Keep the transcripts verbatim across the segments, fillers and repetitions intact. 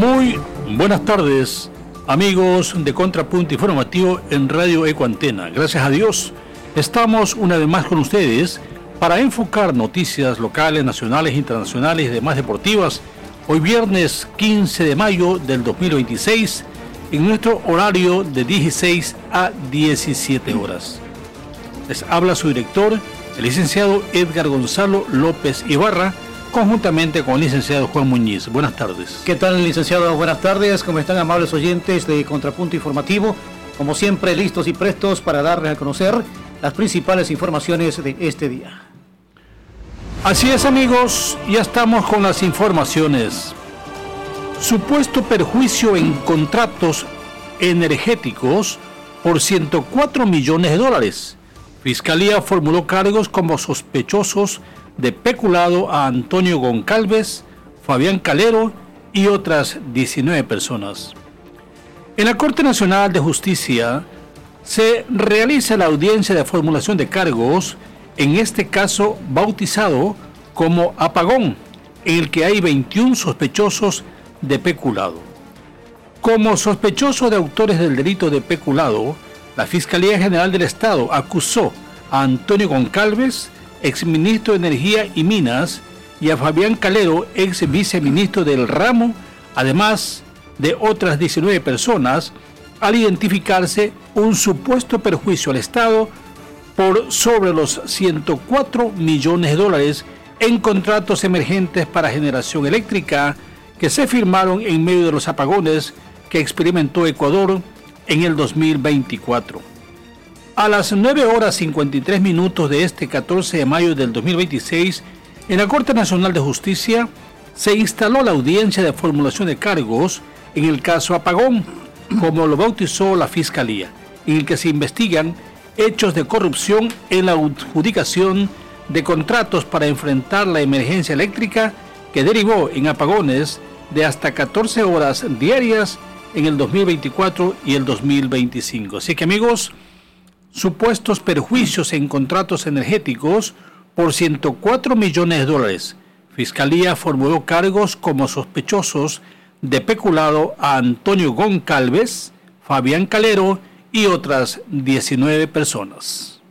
Muy buenas tardes, amigos de Contrapunto Informativo en Radio Ecuantena. Gracias a Dios, estamos una vez más con ustedes para enfocar noticias locales, nacionales, internacionales y demás deportivas. Hoy viernes quince de mayo del dos mil veintiséis, en nuestro horario de dieciséis a diecisiete horas. Les habla su director, el licenciado Edgar Gonzalo López Ibarra, conjuntamente con el licenciado Juan Muñiz. Buenas tardes. ¿Qué tal, licenciado? Buenas tardes. ¿Cómo están, amables oyentes de Contrapunto Informativo? Como siempre, listos y prestos para darles a conocer las principales informaciones de este día. Así es, amigos, ya estamos con las informaciones. Supuesto perjuicio en contratos energéticos por ciento cuatro millones de dólares. Fiscalía formuló cargos como sospechosos de peculado a Antonio Goncalves, Fabián Calero y otras diecinueve personas. En la Corte Nacional de Justicia se realiza la audiencia de formulación de cargos, en este caso bautizado como apagón, en el que hay veintiún sospechosos de peculado. Como sospechoso de autores del delito de peculado, la Fiscalía General del Estado acusó a Antonio Goncalves, exministro de Energía y Minas, y a Fabián Calero, ex viceministro del ramo, además de otras diecinueve personas, al identificarse un supuesto perjuicio al Estado por sobre los ciento cuatro millones de dólares en contratos emergentes para generación eléctrica que se firmaron en medio de los apagones que experimentó Ecuador en el dos mil veinticuatro. A las nueve horas cincuenta y tres minutos de este catorce de mayo del dos mil veintiséis, en la Corte Nacional de Justicia se instaló la audiencia de formulación de cargos en el caso Apagón, como lo bautizó la Fiscalía, en el que se investigan hechos de corrupción en la adjudicación de contratos para enfrentar la emergencia eléctrica que derivó en apagones de hasta catorce horas diarias en el dos mil veinticuatro y el dos mil veinticinco. Así que, amigos, supuestos perjuicios en contratos energéticos por ciento cuatro millones de dólares. Fiscalía formuló cargos como sospechosos de peculado a Antonio Goncalves, Fabián Calero y otras diecinueve personas.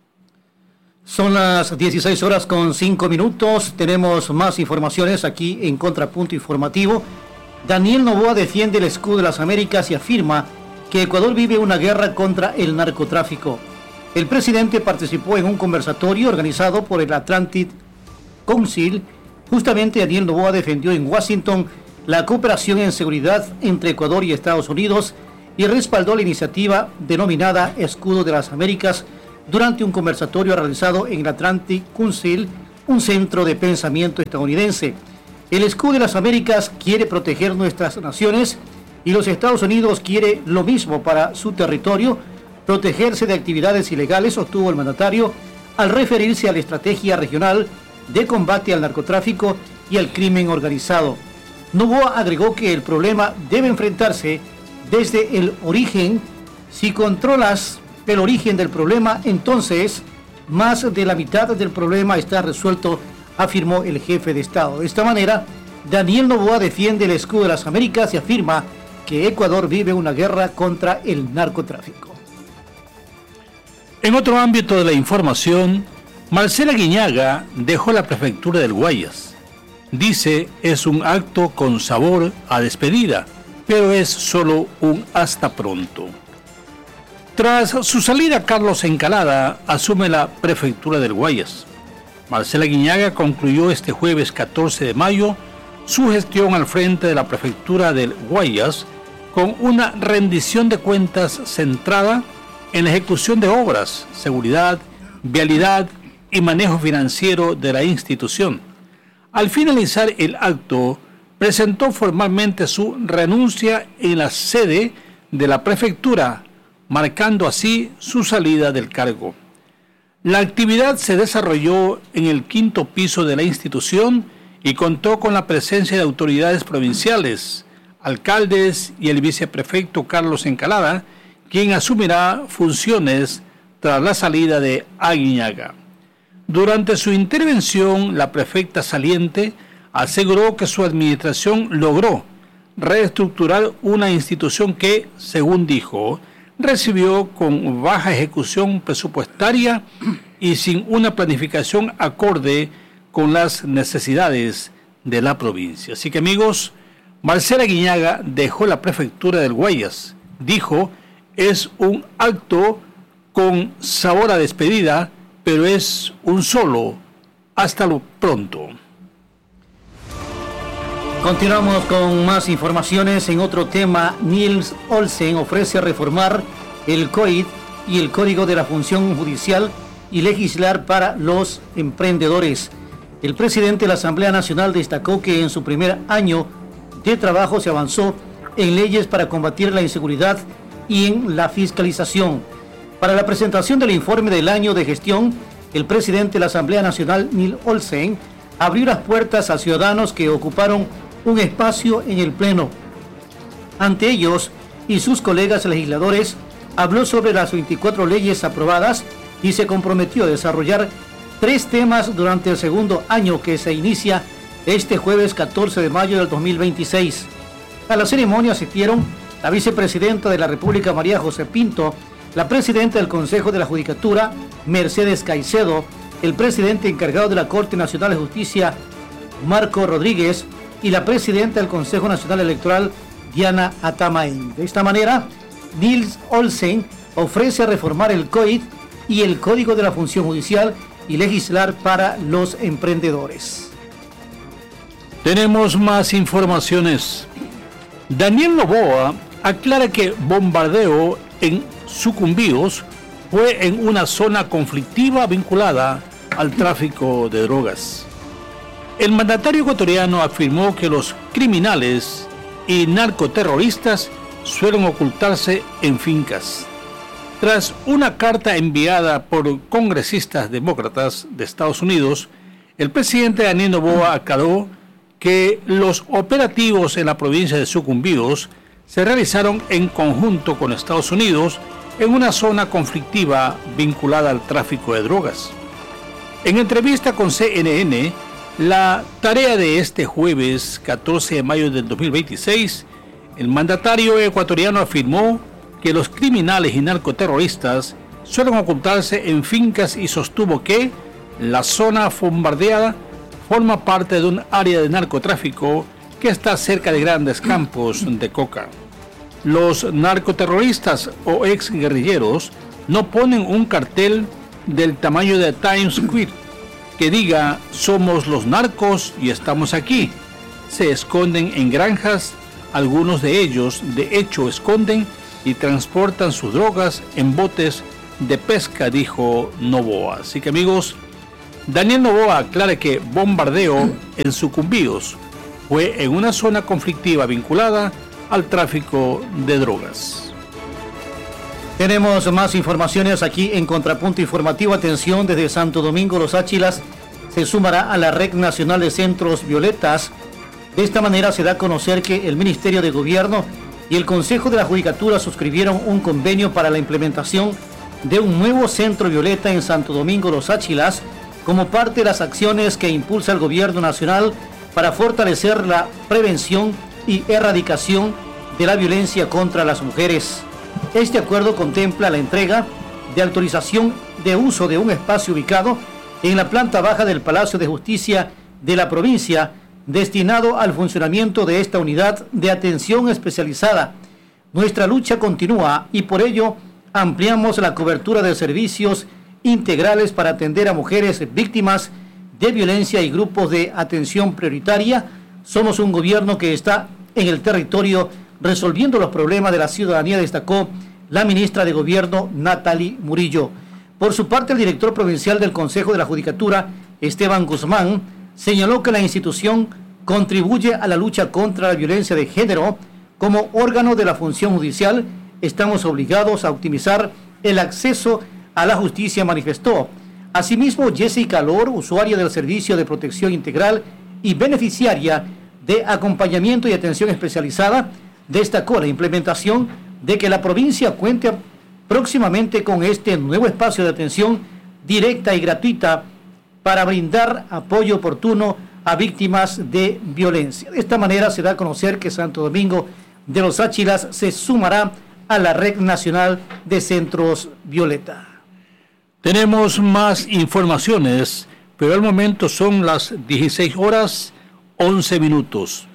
Son las dieciséis horas con cinco minutos. Tenemos más informaciones aquí en Contrapunto Informativo. Daniel Noboa defiende el escudo de las Américas y afirma que Ecuador vive una guerra contra el narcotráfico. El presidente participó en un conversatorio organizado por el Atlantic Council. Justamente Daniel Noboa defendió en Washington la cooperación en seguridad entre Ecuador y Estados Unidos y respaldó la iniciativa denominada Escudo de las Américas durante un conversatorio realizado en el Atlantic Council, un centro de pensamiento estadounidense. El Escudo de las Américas quiere proteger nuestras naciones y los Estados Unidos quiere lo mismo para su territorio, protegerse de actividades ilegales, sostuvo el mandatario al referirse a la estrategia regional de combate al narcotráfico y al crimen organizado. Noboa agregó que el problema debe enfrentarse desde el origen. Si controlas el origen del problema, entonces más de la mitad del problema está resuelto, afirmó el jefe de Estado. De esta manera, Daniel Noboa defiende el escudo de las Américas y afirma que Ecuador vive una guerra contra el narcotráfico. En otro ámbito de la información, Marcela Guiñaga dejó la prefectura del Guayas. Dice, es un acto con sabor a despedida, pero es solo un hasta pronto. Tras su salida, Carlos Encalada asume la prefectura del Guayas. Marcela Guiñaga concluyó este jueves catorce de mayo su gestión al frente de la prefectura del Guayas con una rendición de cuentas centrada en la ejecución de obras, seguridad, vialidad y manejo financiero de la institución. Al finalizar el acto, presentó formalmente su renuncia en la sede de la prefectura, marcando así su salida del cargo. La actividad se desarrolló en el quinto piso de la institución y contó con la presencia de autoridades provinciales, alcaldes y el viceprefecto Carlos Encalada, quien asumirá funciones tras la salida de Aguiñaga. Durante su intervención, la prefecta saliente aseguró que su administración logró reestructurar una institución que, según dijo, recibió con baja ejecución presupuestaria y sin una planificación acorde con las necesidades de la provincia. Así que, amigos, Marcela Guiñaga dejó la prefectura del Guayas. Dijo, es un acto con sabor a despedida, pero es un solo. Hasta lo pronto. Continuamos con más informaciones. En otro tema, Niels Olsen ofrece reformar el C O I D y el Código de la Función Judicial y legislar para los emprendedores. El presidente de la Asamblea Nacional destacó que en su primer año de trabajo se avanzó en leyes para combatir la inseguridad y en la fiscalización. Para la presentación del informe del año de gestión, el presidente de la Asamblea Nacional, Niels Olsen, abrió las puertas a ciudadanos que ocuparon un espacio en el Pleno. Ante ellos y sus colegas legisladores, habló sobre las veinticuatro leyes aprobadas y se comprometió a desarrollar tres temas durante el segundo año que se inicia este jueves catorce de mayo del dos mil veintiséis. A la ceremonia asistieron la vicepresidenta de la República, María José Pinto, la presidenta del Consejo de la Judicatura, Mercedes Caicedo, el presidente encargado de la Corte Nacional de Justicia, Marco Rodríguez, y la presidenta del Consejo Nacional Electoral, Diana Atamain. De esta manera, Niels Olsen ofrece reformar el C O I D y el Código de la Función Judicial y legislar para los emprendedores. Tenemos más informaciones. Daniel Noboa aclara que bombardeo en Sucumbíos fue en una zona conflictiva vinculada al tráfico de drogas. El mandatario ecuatoriano afirmó que los criminales y narcoterroristas suelen ocultarse en fincas. Tras una carta enviada por congresistas demócratas de Estados Unidos, el presidente Daniel Noboa aclaró que los operativos en la provincia de Sucumbíos se realizaron en conjunto con Estados Unidos en una zona conflictiva vinculada al tráfico de drogas. En entrevista con C N N, la tarea de este jueves catorce de mayo del dos mil veintiséis, el mandatario ecuatoriano afirmó que los criminales y narcoterroristas suelen ocultarse en fincas y sostuvo que la zona bombardeada forma parte de un área de narcotráfico que está cerca de grandes campos de coca. Los narcoterroristas o exguerrilleros no ponen un cartel del tamaño de Times Square que diga somos los narcos y estamos aquí. Se esconden en granjas, algunos de ellos de hecho esconden y transportan sus drogas en botes de pesca, dijo Noboa. Así que, amigos, Daniel Noboa aclara que bombardeo en Sucumbíos fue en una zona conflictiva vinculada al tráfico de drogas. Tenemos más informaciones aquí en Contrapunto Informativo. Atención, desde Santo Domingo Los Áchilas se sumará a la Red Nacional de Centros Violetas. De esta manera se da a conocer que el Ministerio de Gobierno y el Consejo de la Judicatura suscribieron un convenio para la implementación de un nuevo centro violeta en Santo Domingo Los Áchilas como parte de las acciones que impulsa el Gobierno Nacional para fortalecer la prevención y erradicación de la violencia contra las mujeres. Este acuerdo contempla la entrega de autorización de uso de un espacio ubicado en la planta baja del Palacio de Justicia de la provincia, destinado al funcionamiento de esta unidad de atención especializada. Nuestra lucha continúa y por ello ampliamos la cobertura de servicios integrales para atender a mujeres víctimas de violencia y grupos de atención prioritaria. Somos un gobierno que está en el territorio resolviendo los problemas de la ciudadanía, destacó la ministra de Gobierno, Natalie Murillo. Por su parte, el director provincial del Consejo de la Judicatura, Esteban Guzmán, señaló que la institución contribuye a la lucha contra la violencia de género. Como órgano de la función judicial, estamos obligados a optimizar el acceso a la justicia, manifestó. Asimismo, Jessica Lor, usuaria del Servicio de Protección Integral y beneficiaria de acompañamiento y atención especializada, destacó la implementación de que la provincia cuente próximamente con este nuevo espacio de atención directa y gratuita para brindar apoyo oportuno a víctimas de violencia. De esta manera se da a conocer que Santo Domingo de los Áchilas se sumará a la Red Nacional de Centros Violeta. Tenemos más informaciones, pero al momento son las dieciséis horas once minutos.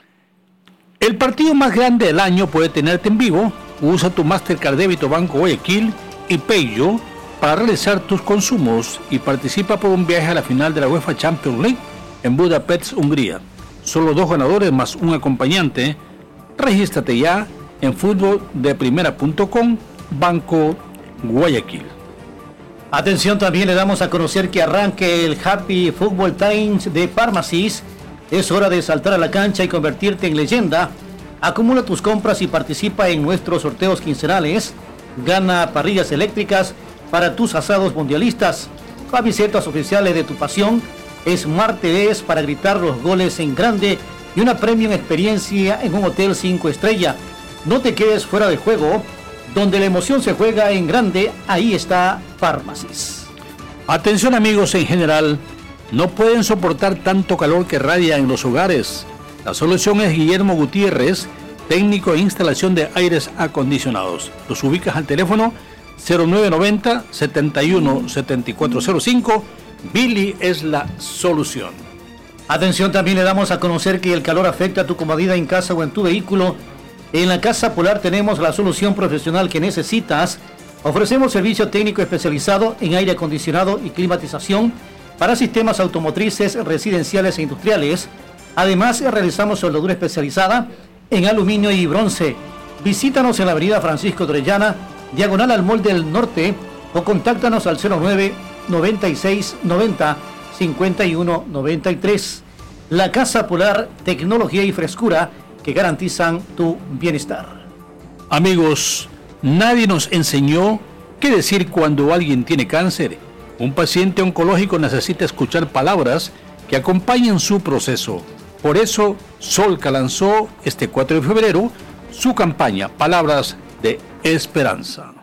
El partido más grande del año puede tenerte en vivo. Usa tu Mastercard Débito Banco Guayaquil y Payo para realizar tus consumos y participa por un viaje a la final de la UEFA Champions League en Budapest, Hungría. Solo dos ganadores más un acompañante. Regístrate ya en fútbol de primera punto com, Banco Guayaquil. Atención, también le damos a conocer que arranque el Happy Football Times de Pharmacies. Es hora de saltar a la cancha y convertirte en leyenda. Acumula tus compras y participa en nuestros sorteos quincenales. Gana parrillas eléctricas para tus asados mundialistas. Camisetas oficiales de tu pasión. Smart T Vs para gritar los goles en grande y una premium experiencia en un hotel cinco estrella. No te quedes fuera de juego. Donde la emoción se juega en grande, ahí está Pharmacies. Atención amigos en general, no pueden soportar tanto calor que radia en los hogares. La solución es Guillermo Gutiérrez, técnico de instalación de aires acondicionados. Los ubicas al teléfono cero nueve noventa, setenta y uno, setenta y cuatro cero cinco. Billy es la solución. Atención, también le damos a conocer que el calor afecta a tu comodidad en casa o en tu vehículo. En la Casa Polar tenemos la solución profesional que necesitas. Ofrecemos servicio técnico especializado en aire acondicionado y climatización para sistemas automotrices, residenciales e industriales. Además, realizamos soldadura especializada en aluminio y bronce. Visítanos en la avenida Francisco Orellana, diagonal al Mall del Norte, o contáctanos al cero nueve, noventa y seis, noventa, cincuenta y uno, noventa y tres. La Casa Polar, tecnología y frescura que garantizan tu bienestar. Amigos, nadie nos enseñó qué decir cuando alguien tiene cáncer. Un paciente oncológico necesita escuchar palabras que acompañen su proceso. Por eso, Solca lanzó este cuatro de febrero su campaña Palabras de Esperanza.